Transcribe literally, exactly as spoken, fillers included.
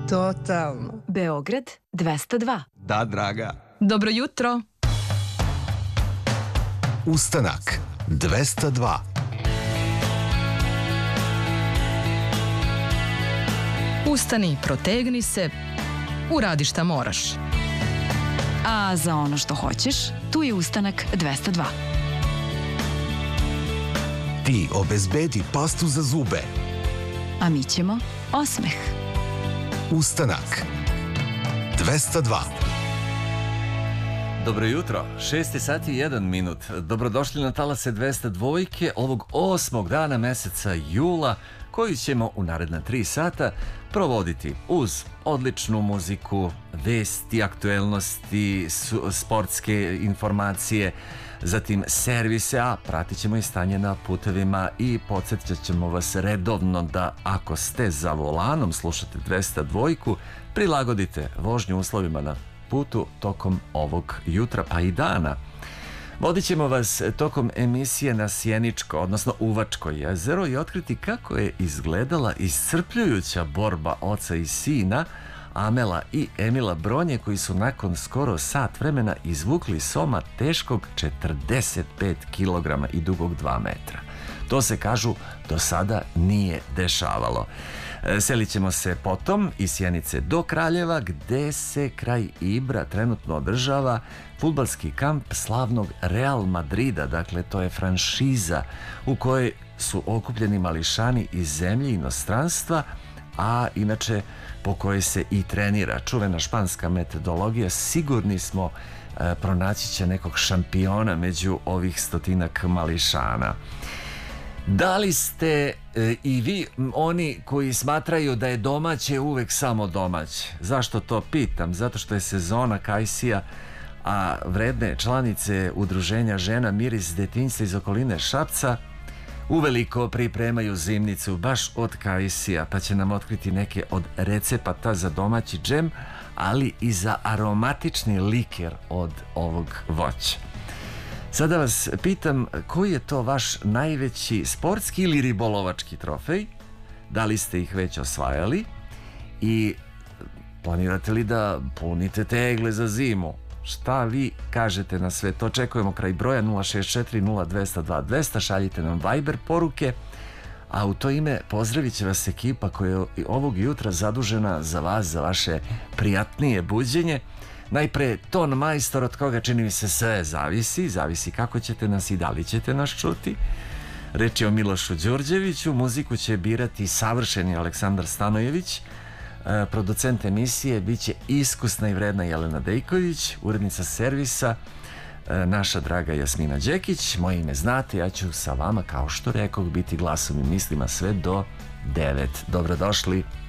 Totalno. Beograd dvesta dva. Da, draga. Dobro jutro. Ustanak dvesta dva. Ustani, protegni se, uradi šta moraš. A za ono što hoćeš, tu je Ustanak dvesta dva. Ti obezbedi pastu za zube. A mi ćemo osmeh. Ustanak dvesta dva. Dobro jutro, šest sati i jedan minut. Dobrodošli na talase dvesta dvojke ovog osmog dana meseca jula, koji ćemo u naredna tri sata provoditi uz odličnu muziku, vesti, aktuelnosti, sportske informacije, zatim servise, a pratit ćemo i stanje na putevima i podsjećat ćemo vas redovno da ako ste za volanom, slušate dvesta dvojku, prilagodite vožnju uslovima na putu tokom ovog jutra pa i dana. Vodit ćemo vas tokom emisije na Sjeničko, odnosno Uvačko jezero i otkriti kako je izgledala iscrpljujuća borba oca i sina, Amela i Emila Bronje, koji su nakon skoro sat vremena izvukli soma teškog četrdeset pet kilograma i dugog dva metra. To se, kažu, do sada nije dešavalo. Selit ćemo se potom iz Sjenice do Kraljeva, gde se kraj Ibra trenutno održava fudbalski kamp slavnog Real Madrida. Dakle, to je franšiza u kojoj su okupljeni mališani iz zemlje i inostranstva, a inače po kojoj se i trenira čuvena španska metodologija. Sigurni smo e, pronaći će nekog šampiona među ovih stotinak mališana. Da li ste e, i vi oni koji smatraju da je domaće uvek samo domaće? Zašto to pitam? Zato što je sezona kajsija, a vredne članice udruženja žena Miris detinjstva iz okoline Šapca uveliko pripremaju zimnicu baš od kajsija, pa će nam otkriti neke od recepata za domaći džem, ali i za aromatični liker od ovog voća. Sada vas pitam, koji je to vaš najveći sportski ili ribolovački trofej? Da li ste ih već osvajali? I planirate li da punite tegle za zimu? Šta vi kažete na sve to? Čekujemo kraj broja nula šest četiri nula dvesta dva dvesta, šaljite nam Viber poruke, a u to ime pozdravit će vas ekipa koja je ovog jutra zadužena za vas, za vaše prijatnije buđenje. Najpre ton majstor, od koga čini mi se sve zavisi, zavisi kako ćete nas i da li ćete nas čuti. Reč je o Milošu Đurđeviću, muziku će birati savršeni Aleksandar Stanojević, e, producent emisije biće iskusna i vredna Jelena Dejković, urednica servisa e, naša draga Jasmina Đekić. Moje ime znate, ja ću sa vama, kao što rekoh, biti glasom i mislima sve do devet. Dobrodošli.